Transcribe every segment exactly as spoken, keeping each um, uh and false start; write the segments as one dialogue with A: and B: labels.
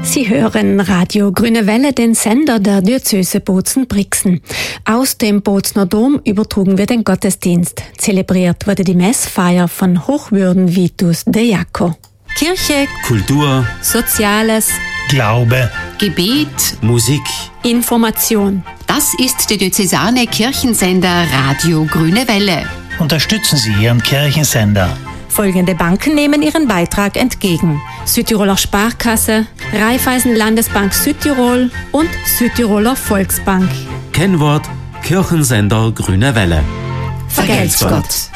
A: Sie hören Radio Grüne Welle, den Sender der Diözese Bozen-Brixen. Aus dem Bozner Dom übertrugen wir den Gottesdienst. Zelebriert wurde die Messfeier von Hochwürden Vitus de Jaco.
B: Kirche,
C: Kultur,
B: Soziales,
D: Glaube,
B: Gebet,
C: Musik,
A: Information.
B: Das ist der diözesane Kirchensender Radio Grüne Welle.
D: unterstützen Sie Ihren Kirchensender.
E: Folgende Banken nehmen ihren Beitrag entgegen:
A: Südtiroler Sparkasse, Raiffeisen Landesbank Südtirol und Südtiroler Volksbank.
C: Kennwort Kirchensender Grüne Welle.
A: Vergelt's Gott.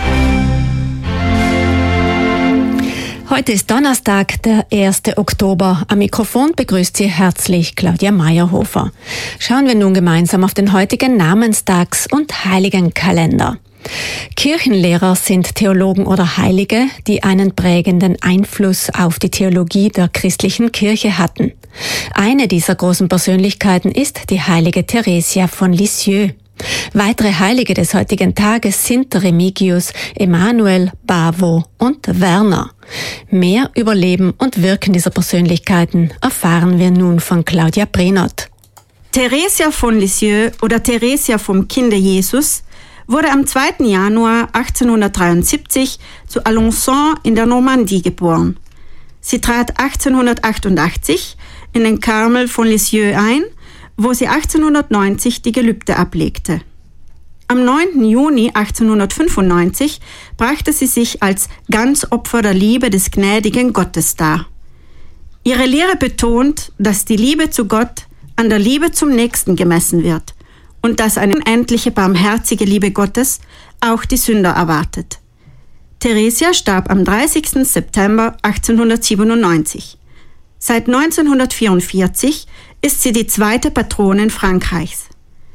A: Heute ist Donnerstag, der erste Oktober. Am Mikrofon begrüßt Sie herzlich Claudia Meyerhofer. Schauen wir nun gemeinsam auf den heutigen Namenstags- und Heiligenkalender. Kirchenlehrer sind Theologen oder Heilige, die einen prägenden Einfluss auf die Theologie der christlichen Kirche hatten. Eine dieser großen Persönlichkeiten ist die heilige Theresia von Lisieux. Weitere Heilige des heutigen Tages sind Remigius, Emanuel, Bavo und Werner. Mehr über Leben und Wirken dieser Persönlichkeiten erfahren wir nun von Claudia Brenott.
F: Theresia von Lisieux oder Theresia vom Kinde Jesus wurde am zweiten Januar achtzehnhundertdreiundsiebzig zu Alençon in der Normandie geboren. Sie trat achtzehnhundertachtundachtzig in den Karmel von Lisieux ein, wo sie achtzehnhundertneunzig die Gelübde ablegte. Am neunten Juni achtzehnhundertfünfundneunzig brachte sie sich als Ganzopfer der Liebe des gnädigen Gottes dar. Ihre Lehre betont, dass die Liebe zu Gott an der Liebe zum Nächsten gemessen wird und dass eine unendliche barmherzige Liebe Gottes auch die Sünder erwartet. Theresia starb am dreißigsten September achtzehnhundertsiebenundneunzig. Seit neunzehnhundertvierundvierzig ist sie die zweite Patronin Frankreichs.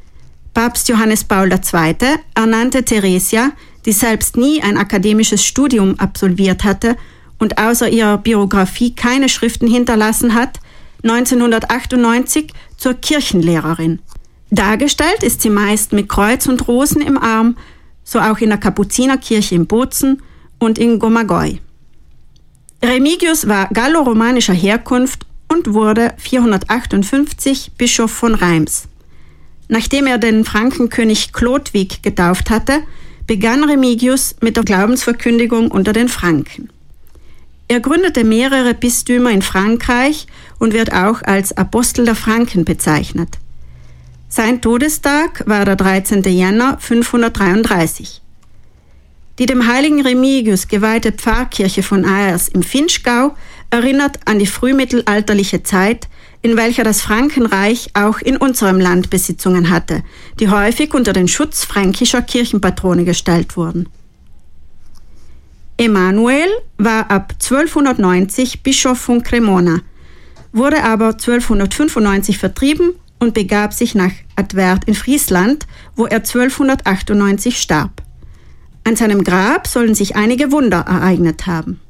F: Papst Johannes Paul der Zweite ernannte Theresia, die selbst nie ein akademisches Studium absolviert hatte und außer ihrer Biografie keine Schriften hinterlassen hat, neunzehnhundertachtundneunzig zur Kirchenlehrerin. Dargestellt ist sie meist mit Kreuz und Rosen im Arm, so auch in der Kapuzinerkirche in Bozen und in Gomagoi. Remigius war galloromanischer Herkunft und wurde vierhundertachtundfünfzig Bischof von Reims. Nachdem er den Frankenkönig Chlodwig getauft hatte, begann Remigius mit der Glaubensverkündigung unter den Franken. Er gründete mehrere Bistümer in Frankreich und wird auch als Apostel der Franken bezeichnet. Sein Todestag war der dreizehnten Jänner fünfhundertdreiunddreißig. Die dem heiligen Remigius geweihte Pfarrkirche von Ayers im Vinschgau erinnert an die frühmittelalterliche Zeit, in welcher das Frankenreich auch in unserem Land Besitzungen hatte, die häufig unter den Schutz fränkischer Kirchenpatrone gestellt wurden. Emanuel war ab zwölfhundertneunzig Bischof von Cremona, wurde aber zwölfhundertfünfundneunzig vertrieben und begab sich nach Advert in Friesland, wo er zwölfhundertachtundneunzig starb. An seinem Grab sollen sich einige Wunder ereignet haben.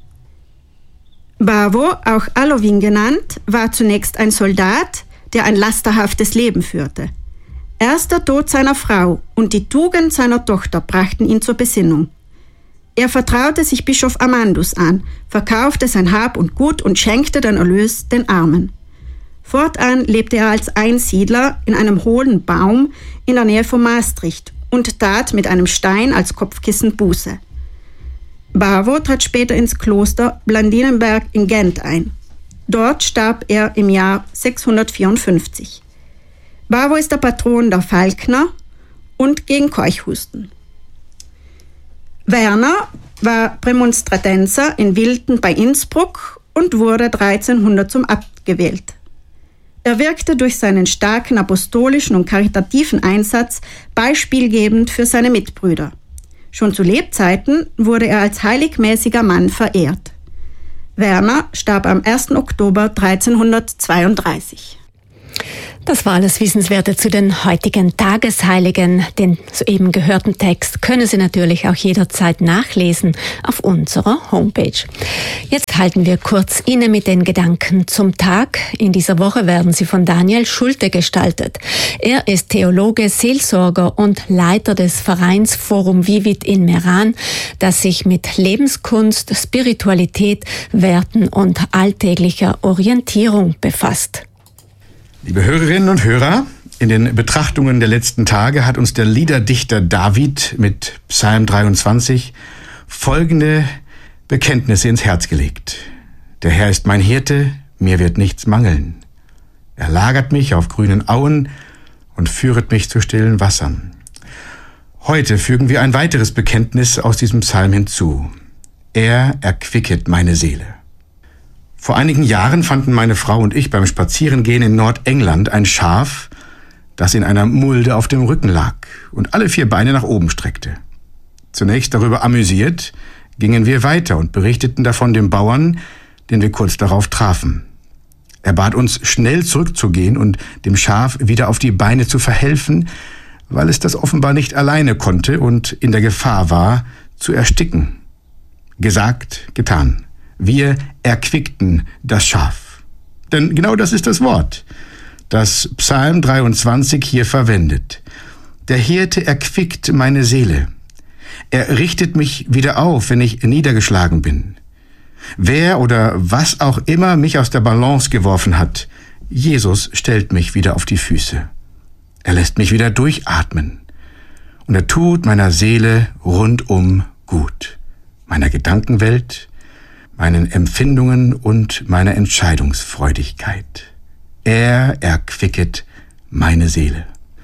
F: Bavo, auch Alowin genannt, war zunächst ein Soldat, der ein lasterhaftes Leben führte. Erst der Tod seiner Frau und die Tugend seiner Tochter brachten ihn zur Besinnung. Er vertraute sich Bischof Amandus an, verkaufte sein Hab und Gut und schenkte den Erlös den Armen. Fortan lebte er als Einsiedler in einem hohlen Baum in der Nähe von Maastricht und tat mit einem Stein als Kopfkissen Buße. Bavo trat später ins Kloster Blandinenberg in Gent ein. Dort starb er im Jahr sechshundertvierundfünfzig. Bavo ist der Patron der Falkner und gegen Keuchhusten. Werner war Prämonstratenser in Wilten bei Innsbruck und wurde dreizehnhundert zum Abt gewählt. Er wirkte durch seinen starken apostolischen und karitativen Einsatz beispielgebend für seine Mitbrüder. Schon zu Lebzeiten wurde er als heiligmäßiger Mann verehrt. Werner starb am ersten Oktober dreizehnhundertzweiunddreißig.
A: Das war alles Wissenswerte zu den heutigen Tagesheiligen. Den soeben gehörten Text können Sie natürlich auch jederzeit nachlesen auf unserer Homepage. Jetzt halten wir kurz inne mit den Gedanken zum Tag. In dieser Woche werden sie von Daniel Schulte gestaltet. Er ist Theologe, Seelsorger und Leiter des Vereins Forum Vivit in Meran, das sich mit Lebenskunst, Spiritualität, Werten und alltäglicher Orientierung befasst.
G: Liebe Hörerinnen und Hörer, in den Betrachtungen der letzten Tage hat uns der Liederdichter David mit Psalm dreiundzwanzig folgende Bekenntnisse ins Herz gelegt. Der Herr ist mein Hirte, mir wird nichts mangeln. Er lagert mich auf grünen Auen und führet mich zu stillen Wassern. Heute fügen wir ein weiteres Bekenntnis aus diesem Psalm hinzu. Er erquicket meine Seele. Vor einigen Jahren fanden meine Frau und ich beim Spazierengehen in Nordengland ein Schaf, das in einer Mulde auf dem Rücken lag und alle vier Beine nach oben streckte. Zunächst darüber amüsiert, gingen wir weiter und berichteten davon dem Bauern, den wir kurz darauf trafen. Er bat uns, schnell zurückzugehen und dem Schaf wieder auf die Beine zu verhelfen, weil es das offenbar nicht alleine konnte und in der Gefahr war, zu ersticken. Gesagt, getan. Wir erquickten das Schaf. Denn genau das ist das Wort, das Psalm dreiundzwanzig hier verwendet. Der Hirte erquickt meine Seele. Er richtet mich wieder auf, wenn ich niedergeschlagen bin. Wer oder was auch immer mich aus der Balance geworfen hat, Jesus stellt mich wieder auf die Füße. Er lässt mich wieder durchatmen. Und er tut meiner Seele rundum gut. Meiner Gedankenwelt, meinen Empfindungen und meiner Entscheidungsfreudigkeit. Er erquicket meine Seele.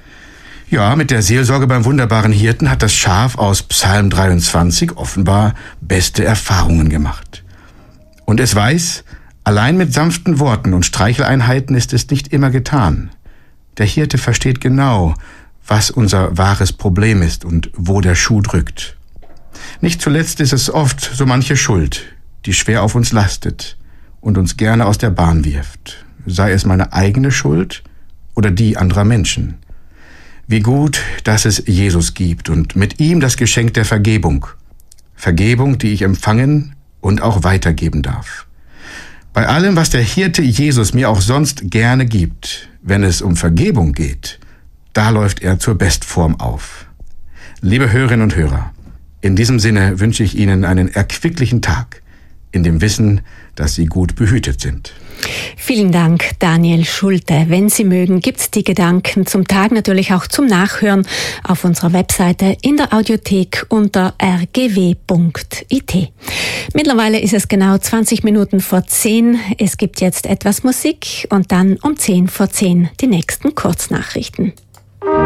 G: Ja, mit der Seelsorge beim wunderbaren Hirten hat das Schaf aus Psalm dreiundzwanzig offenbar beste Erfahrungen gemacht. Und es weiß, allein mit sanften Worten und Streicheleinheiten ist es nicht immer getan. Der Hirte versteht genau, was unser wahres Problem ist und wo der Schuh drückt. Nicht zuletzt ist es oft so manche Schuld, die schwer auf uns lastet und uns gerne aus der Bahn wirft. Sei es meine eigene Schuld oder die anderer Menschen. Wie gut, dass es Jesus gibt und mit ihm das Geschenk der Vergebung. Vergebung, die ich empfangen und auch weitergeben darf. Bei allem, was der Hirte Jesus mir auch sonst gerne gibt, wenn es um Vergebung geht, da läuft er zur Bestform auf. Liebe Hörerinnen und Hörer, in diesem Sinne wünsche ich Ihnen einen erquicklichen Tag, in dem Wissen, dass Sie gut behütet sind.
A: Vielen Dank, Daniel Schulte. Wenn Sie mögen, gibt's die Gedanken zum Tag natürlich auch zum Nachhören auf unserer Webseite in der Audiothek unter r g w punkt i t. Mittlerweile ist es genau zwanzig Minuten vor zehn. Es gibt jetzt etwas Musik und dann um zehn vor zehn die nächsten Kurznachrichten.